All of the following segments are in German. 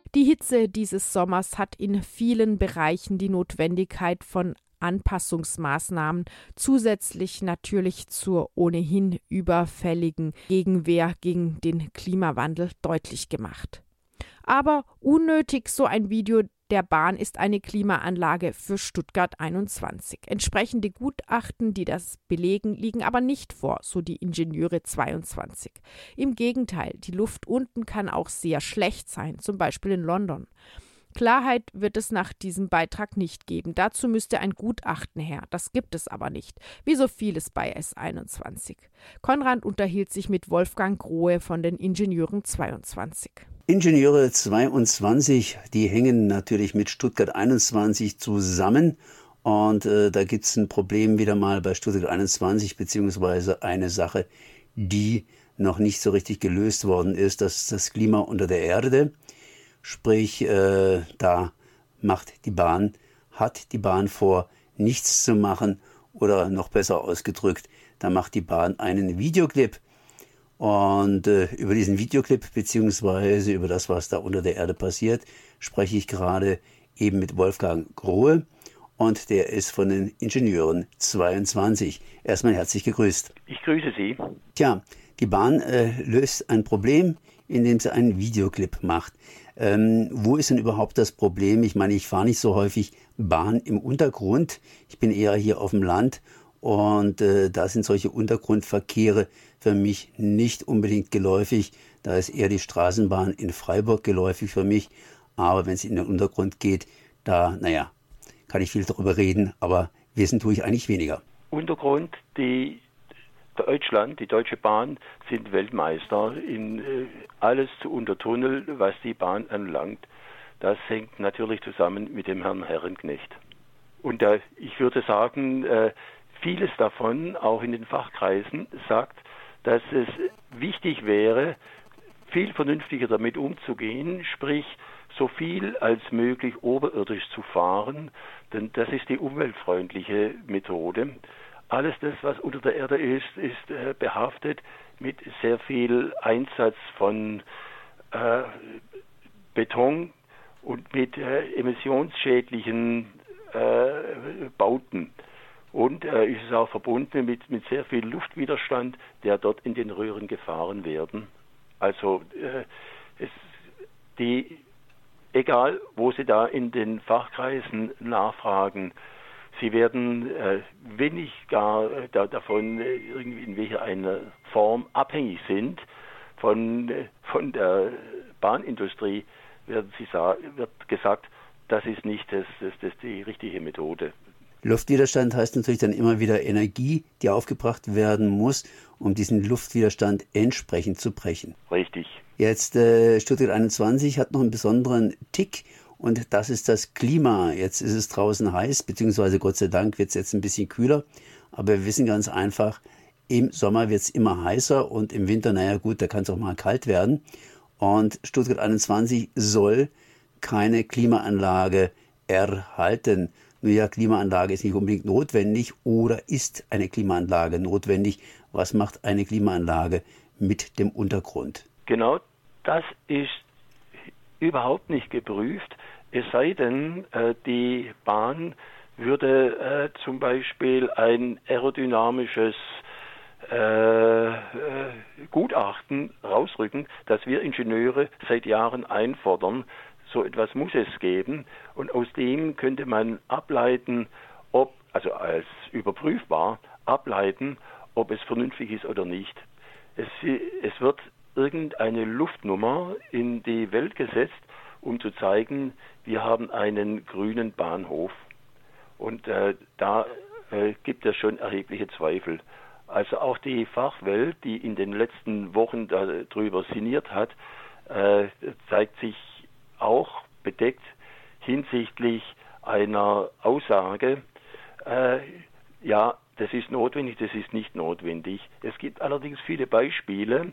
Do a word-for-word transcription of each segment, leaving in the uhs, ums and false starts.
Die Hitze dieses Sommers hat in vielen Bereichen die Notwendigkeit von Anpassungsmaßnahmen zusätzlich natürlich zur ohnehin überfälligen Gegenwehr gegen den Klimawandel deutlich gemacht. Aber unnötig so ein Video der Bahn ist eine Klimaanlage für Stuttgart einundzwanzig. Entsprechende Gutachten, die das belegen, liegen aber nicht vor, so die Ingenieure zweiundzwanzig. Im Gegenteil, die Luft unten kann auch sehr schlecht sein, zum Beispiel in London. Klarheit wird es nach diesem Beitrag nicht geben. Dazu müsste ein Gutachten her. Das gibt es aber nicht, wie so vieles bei S einundzwanzig. Konrad unterhielt sich mit Wolfgang Grohe von den Ingenieuren zweiundzwanzig. Ingenieure zweiundzwanzig, die hängen natürlich mit Stuttgart einundzwanzig zusammen. Und äh, da gibt es ein Problem wieder mal bei Stuttgart einundzwanzig, beziehungsweise eine Sache, die noch nicht so richtig gelöst worden ist. Das ist das Klima unter der Erde. Sprich, äh, da macht die Bahn, hat die Bahn vor, nichts zu machen, oder noch besser ausgedrückt, da macht die Bahn einen Videoclip. Und äh, über diesen Videoclip beziehungsweise über das, was da unter der Erde passiert, spreche ich gerade eben mit Wolfgang Grohe, und der ist von den Ingenieuren zweiundzwanzig. Erstmal herzlich gegrüßt. Ich grüße Sie. Tja, die Bahn äh, löst ein Problem, indem sie einen Videoclip macht. Ähm, wo ist denn überhaupt das Problem? Ich meine, ich fahre nicht so häufig Bahn im Untergrund. Ich bin eher hier auf dem Land, und äh, da sind solche Untergrundverkehre für mich nicht unbedingt geläufig. Da ist eher die Straßenbahn in Freiburg geläufig für mich. Aber wenn es in den Untergrund geht, da, naja, kann ich viel darüber reden, aber wissen tue ich eigentlich weniger. Untergrund, die Deutschland, die Deutsche Bahn sind Weltmeister in äh, alles zu untertunneln, was die Bahn anlangt. Das hängt natürlich zusammen mit dem Herrn Herrenknecht. Und äh, ich würde sagen, äh, vieles davon, auch in den Fachkreisen, sagt, dass es wichtig wäre, viel vernünftiger damit umzugehen, sprich so viel als möglich oberirdisch zu fahren, denn das ist die umweltfreundliche Methode. Alles das, was unter der Erde ist, ist äh, behaftet mit sehr viel Einsatz von äh, Beton und mit äh, emissionsschädlichen äh, Bauten. Und äh, ist es auch verbunden mit, mit sehr viel Luftwiderstand, der dort in den Röhren gefahren werden. Also äh, es, die, egal wo Sie da in den Fachkreisen nachfragen, Sie werden, äh, wenn nicht gar äh, da, davon äh, irgendwie in welcher einer Form abhängig sind von, äh, von der Bahnindustrie, werden Sie sa- wird gesagt, das ist nicht das, das, das die richtige Methode. Luftwiderstand heißt natürlich dann immer wieder Energie, die aufgebracht werden muss, um diesen Luftwiderstand entsprechend zu brechen. Richtig. Jetzt äh, Stuttgart einundzwanzig hat noch einen besonderen Tick, und das ist das Klima. Jetzt ist es draußen heiß, beziehungsweise Gott sei Dank wird es jetzt ein bisschen kühler. Aber wir wissen ganz einfach, im Sommer wird es immer heißer, und im Winter, naja gut, da kann es auch mal kalt werden. Und Stuttgart einundzwanzig soll keine Klimaanlage erhalten. Nur ja, Klimaanlage ist nicht unbedingt notwendig, oder ist eine Klimaanlage notwendig? Was macht eine Klimaanlage mit dem Untergrund? Genau, das ist überhaupt nicht geprüft, es sei denn, äh, die Bahn würde äh, zum Beispiel ein aerodynamisches äh, äh, Gutachten rausrücken, das wir Ingenieure seit Jahren einfordern. So etwas muss es geben, und aus dem könnte man ableiten, ob, also als überprüfbar, ableiten, ob es vernünftig ist oder nicht. Es, es wird irgendeine Luftnummer in die Welt gesetzt, um zu zeigen, wir haben einen grünen Bahnhof. Und äh, da äh, gibt es schon erhebliche Zweifel. Also auch die Fachwelt, die in den letzten Wochen darüber sinniert hat, äh, zeigt sich auch bedeckt hinsichtlich einer Aussage, äh, ja, das ist notwendig, das ist nicht notwendig. Es gibt allerdings viele Beispiele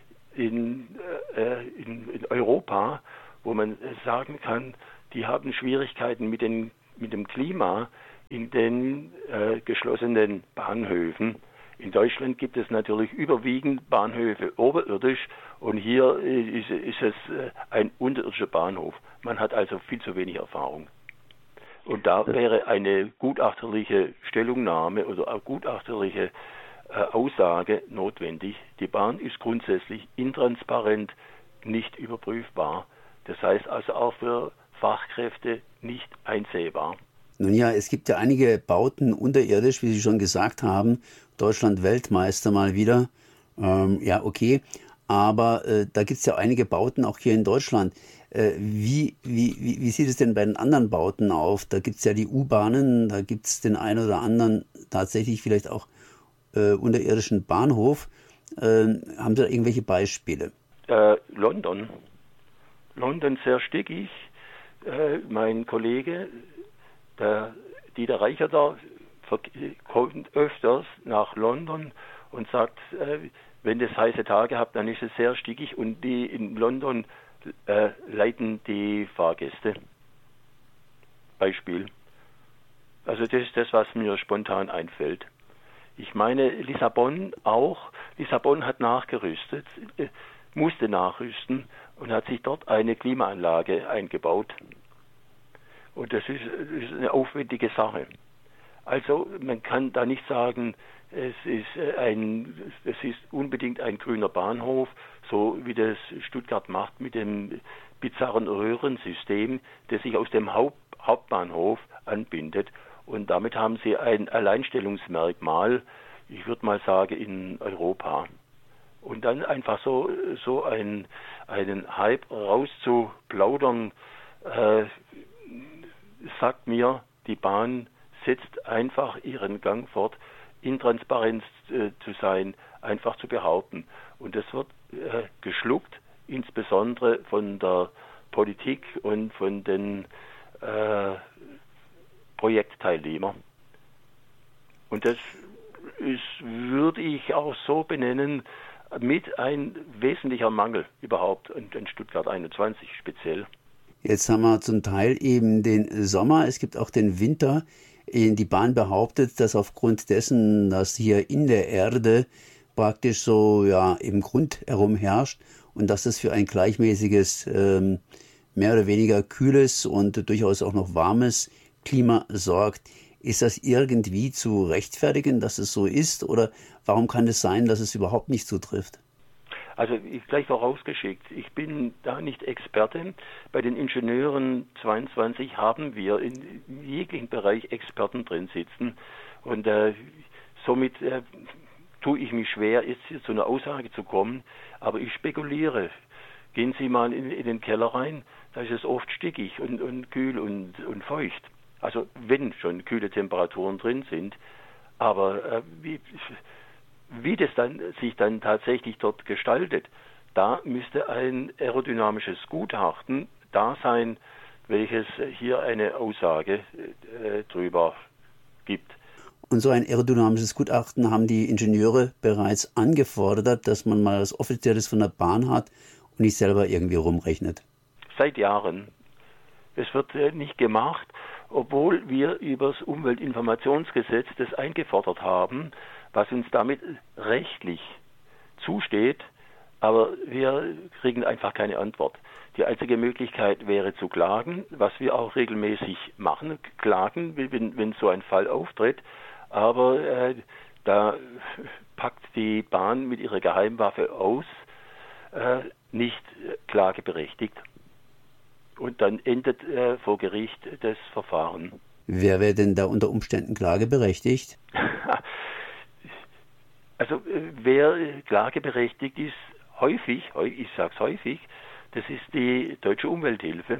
in, äh, in, in Europa, wo man sagen kann, die haben Schwierigkeiten mit, den, mit dem Klima in den äh, geschlossenen Bahnhöfen. In Deutschland gibt es natürlich überwiegend Bahnhöfe oberirdisch und hier ist, ist es ein unterirdischer Bahnhof. Man hat also viel zu wenig Erfahrung. Und da wäre eine gutachterliche Stellungnahme oder eine gutachterliche äh, Aussage notwendig. Die Bahn ist grundsätzlich intransparent, nicht überprüfbar. Das heißt also auch für Fachkräfte nicht einsehbar. Nun ja, es gibt ja einige Bauten unterirdisch, wie Sie schon gesagt haben. Deutschland Weltmeister mal wieder. Ähm, ja, okay. Aber äh, da gibt es ja einige Bauten auch hier in Deutschland. Äh, wie, wie, wie, wie sieht es denn bei den anderen Bauten auf? Da gibt es ja die U-Bahnen, da gibt es den einen oder anderen tatsächlich vielleicht auch äh, unterirdischen Bahnhof. Äh, haben Sie da irgendwelche Beispiele? Äh, London. London sehr stickig. Äh, mein Kollege, der Dieter Reicherter, kommt öfters nach London und sagt, äh, wenn es heiße Tage habt, dann ist es sehr stickig und die in London äh, leiten die Fahrgäste. Beispiel. Also das ist das, was mir spontan einfällt. Ich meine, Lissabon auch. Lissabon hat nachgerüstet, äh, musste nachrüsten und hat sich dort eine Klimaanlage eingebaut. Und das ist, das ist eine aufwendige Sache. Also man kann da nicht sagen, es ist ein, es ist unbedingt ein grüner Bahnhof, so wie das Stuttgart macht mit dem bizarren Röhrensystem, das sich aus dem Haupt, Hauptbahnhof anbindet. Und damit haben sie ein Alleinstellungsmerkmal, ich würde mal sagen, in Europa. Und dann einfach so, so ein, einen Hype rauszuplaudern, äh, sagt mir, die Bahn setzt einfach ihren Gang fort, intransparent äh, zu sein, einfach zu behaupten. Und das wird äh, geschluckt, insbesondere von der Politik und von den äh, Projektteilnehmern. Und das ist, würde ich auch so benennen, mit ein wesentlicher Mangel überhaupt in, in Stuttgart einundzwanzig speziell. Jetzt haben wir zum Teil eben den Sommer, es gibt auch den Winter. Die Bahn behauptet, dass aufgrund dessen, dass hier in der Erde praktisch so ja im Grund herum herrscht und dass das für ein gleichmäßiges, ähm, mehr oder weniger kühles und durchaus auch noch warmes Klima sorgt. Ist das irgendwie zu rechtfertigen, dass es so ist? Oder warum kann es sein, dass es überhaupt nicht zutrifft? Also ich gleich vorausgeschickt, ich bin da nicht Experte. Bei den Ingenieuren zweiundzwanzig haben wir in jeglichen Bereich Experten drin sitzen. Und äh, somit äh, tue ich mich schwer, jetzt hier zu einer Aussage zu kommen. Aber ich spekuliere. Gehen Sie mal in, in den Keller rein, da ist es oft stickig und, und kühl und, und feucht. Also wenn schon kühle Temperaturen drin sind. Aber äh, wie... Wie das dann sich dann tatsächlich dort gestaltet, da müsste ein aerodynamisches Gutachten da sein, welches hier eine Aussage äh, drüber gibt. Und so ein aerodynamisches Gutachten haben die Ingenieure bereits angefordert, dass man mal was Offizielles von der Bahn hat und nicht selber irgendwie rumrechnet. Seit Jahren. Es wird äh, nicht gemacht, obwohl wir über das Umweltinformationsgesetz das eingefordert haben, was uns damit rechtlich zusteht, aber wir kriegen einfach keine Antwort. Die einzige Möglichkeit wäre zu klagen, was wir auch regelmäßig machen, klagen, wenn, wenn so ein Fall auftritt, aber äh, da packt die Bahn mit ihrer Geheimwaffe aus, äh, nicht klageberechtigt. Und dann endet äh, vor Gericht das Verfahren. Wer wäre denn da unter Umständen klageberechtigt? Also wer klageberechtigt ist, häufig, ich sage es häufig, das ist die Deutsche Umwelthilfe.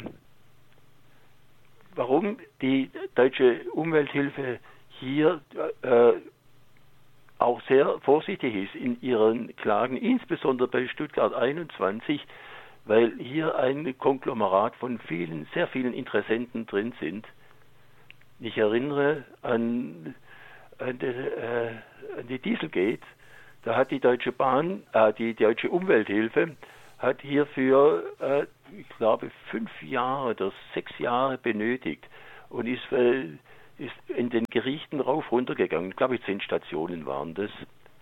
Warum die Deutsche Umwelthilfe hier äh, auch sehr vorsichtig ist in ihren Klagen, insbesondere bei Stuttgart einundzwanzig, weil hier ein Konglomerat von vielen, sehr vielen Interessenten drin sind. Ich erinnere an An die, äh, an die Dieselgate, da hat die Deutsche Bahn, äh, die Deutsche Umwelthilfe, hat hierfür, äh, ich glaube, fünf Jahre oder sechs Jahre benötigt und ist, äh, ist in den Gerichten rauf runtergegangen. Ich glaube, zehn Stationen waren das.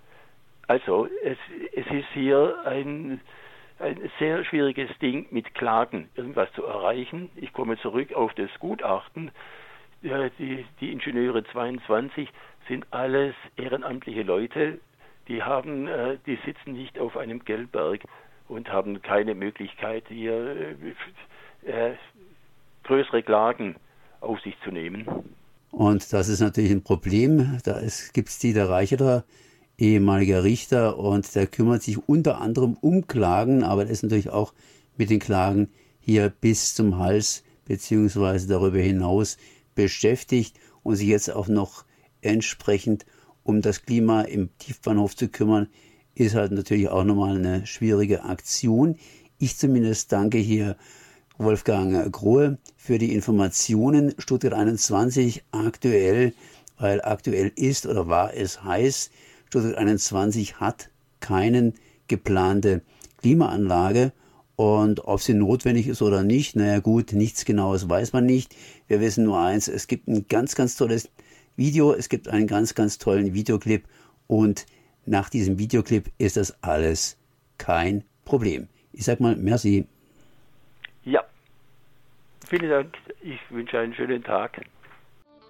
Also, es, es ist hier ein, ein sehr schwieriges Ding, mit Klagen irgendwas zu erreichen. Ich komme zurück auf das Gutachten. Ja, die, die Ingenieure zweiundzwanzig sind alles ehrenamtliche Leute. Die haben, äh, die sitzen nicht auf einem Geldberg und haben keine Möglichkeit, hier äh, größere Klagen auf sich zu nehmen. Und das ist natürlich ein Problem. Da gibt es Dieter Reicheler, ehemaliger Richter, und der kümmert sich unter anderem um Klagen, aber er ist natürlich auch mit den Klagen hier bis zum Hals beziehungsweise darüber hinaus beschäftigt und sich jetzt auch noch entsprechend um das Klima im Tiefbahnhof zu kümmern, ist halt natürlich auch nochmal eine schwierige Aktion. Ich zumindest danke hier Wolfgang Grohe für die Informationen. Stuttgart einundzwanzig aktuell, weil aktuell ist oder war es heiß. Stuttgart einundzwanzig hat keine geplante Klimaanlage. Und ob sie notwendig ist oder nicht, naja gut, nichts Genaues weiß man nicht. Wir wissen nur eins, es gibt ein ganz, ganz tolles Video, es gibt einen ganz, ganz tollen Videoclip und nach diesem Videoclip ist das alles kein Problem. Ich sag mal, merci. Ja, vielen Dank. Ich wünsche einen schönen Tag.